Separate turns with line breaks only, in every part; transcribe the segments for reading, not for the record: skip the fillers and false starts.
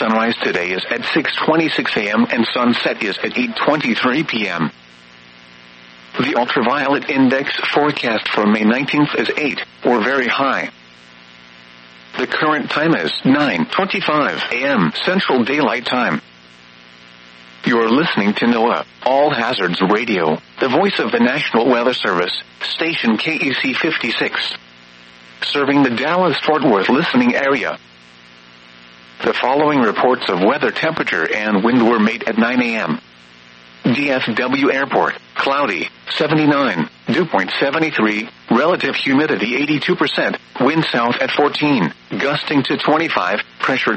Sunrise today is at 6:26 a.m. and sunset is at 8:23 p.m. The ultraviolet index forecast for May 19th is 8, or very high. The current time is 9:25 a.m. Central Daylight Time. You're listening to NOAA, All Hazards Radio, the voice of the National Weather Service, station KEC 56. Serving the Dallas-Fort Worth listening area. The following reports of weather temperature and wind were made at 9 a.m. DFW Airport, cloudy, 79, dew point 73, relative humidity 82%, wind south at 14, gusting to 25, pressure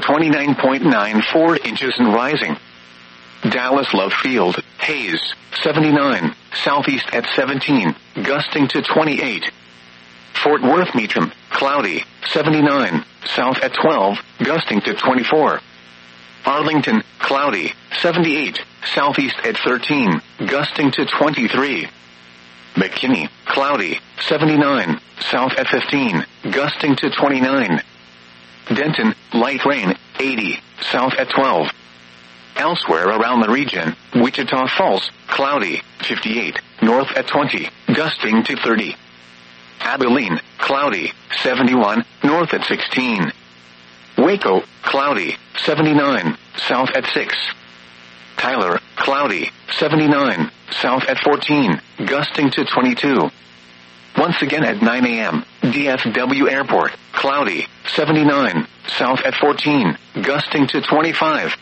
29.94 inches and rising. Dallas Love Field, haze, 79, southeast at 17, gusting to 28. Fort Worth Meacham, cloudy, 79, south at 12, gusting to 24. Arlington, cloudy, 78, southeast at 13, gusting to 23. McKinney, cloudy, 79, south at 15, gusting to 29. Denton, light rain, 80, south at 12. Elsewhere around the region, Wichita Falls, cloudy, 58, north at 20, gusting to 30. Abilene, cloudy, 71, north at 16. Waco, cloudy, 79, south at 6. Tyler, cloudy, 79, south at 14, gusting to 22. Once again at 9 a.m., DFW Airport, cloudy, 79, south at 14, gusting to 25.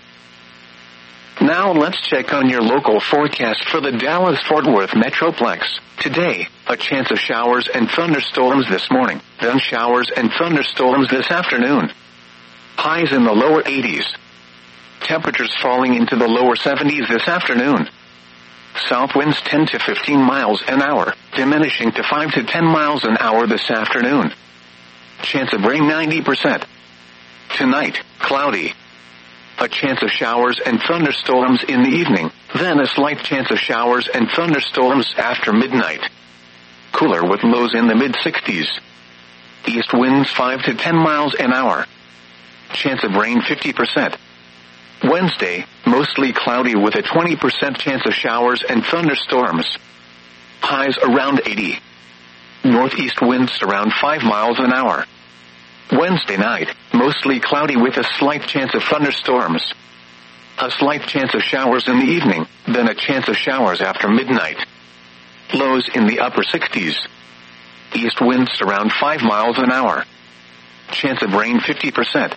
Now let's check on your local forecast for the Dallas-Fort Worth Metroplex. Today, a chance of showers and thunderstorms this morning, then showers and thunderstorms this afternoon. Highs in the lower 80s. Temperatures falling into the lower 70s this afternoon. South winds 10 to 15 miles an hour, diminishing to 5 to 10 miles an hour this afternoon. Chance of rain 90%. Tonight, cloudy. A chance of showers and thunderstorms in the evening, then a slight chance of showers and thunderstorms after midnight. Cooler with lows in the mid-60s. East winds 5 to 10 miles an hour. Chance of rain 50%. Wednesday, mostly cloudy with a 20% chance of showers and thunderstorms. Highs around 80. Northeast winds around 5 miles an hour. Wednesday night, mostly cloudy with a slight chance of thunderstorms. A slight chance of showers in the evening, then a chance of showers after midnight. Lows in the upper 60s. East winds around 5 miles an hour. Chance of rain 50%.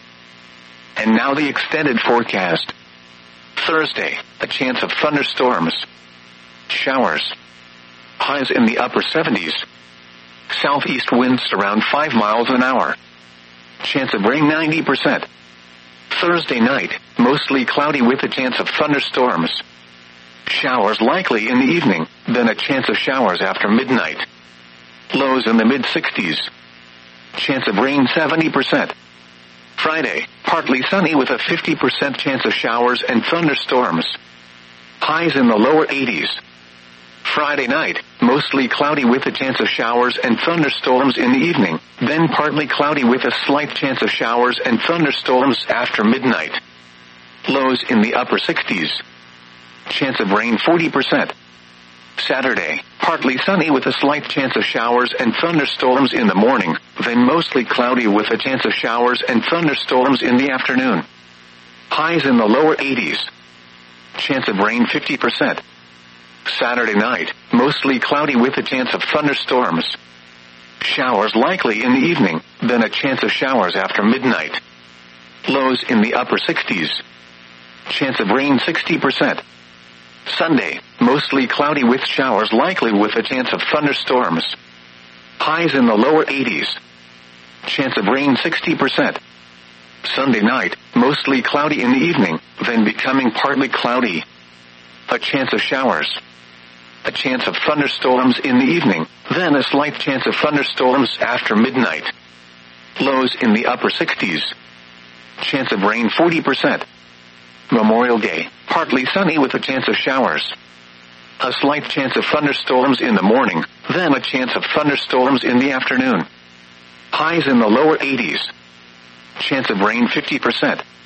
And now the extended forecast. Thursday, a chance of thunderstorms. Showers. Highs in the upper 70s. Southeast winds around 5 miles an hour. Chance of rain 90%. Thursday night, mostly cloudy with a chance of thunderstorms. Showers likely in the evening, then a chance of showers after midnight. Lows in the mid-60s. Chance of rain 70%. Friday, partly sunny with a 50% chance of showers and thunderstorms. Highs in the lower 80s. Friday night, mostly cloudy with a chance of showers and thunderstorms in the evening, then partly cloudy with a slight chance of showers and thunderstorms after midnight. Lows in the upper 60s. Chance of rain 40%. Saturday, partly sunny with a slight chance of showers and thunderstorms in the morning, then mostly cloudy with a chance of showers and thunderstorms in the afternoon. Highs in the lower 80s. Chance of rain 50%. Saturday night, mostly cloudy with a chance of thunderstorms. Showers likely in the evening, then a chance of showers after midnight. Lows in the upper 60s. Chance of rain 60%. Sunday, mostly cloudy with showers likely with a chance of thunderstorms. Highs in the lower 80s. Chance of rain 60%. Sunday night, mostly cloudy in the evening, then becoming partly cloudy. A chance of showers. A chance of thunderstorms in the evening, then a slight chance of thunderstorms after midnight. Lows in the upper 60s. Chance of rain 40%. Memorial Day, partly sunny with a chance of showers. A slight chance of thunderstorms in the morning, then a chance of thunderstorms in the afternoon. Highs in the lower 80s. Chance of rain 50%.